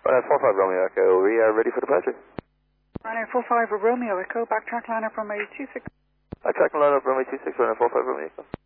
45 Romeo Echo, we are ready for departure. Runway 45 Romeo Echo, backtrack line up runway 26. Backtrack line up runway 26, runway 45 Romeo Echo.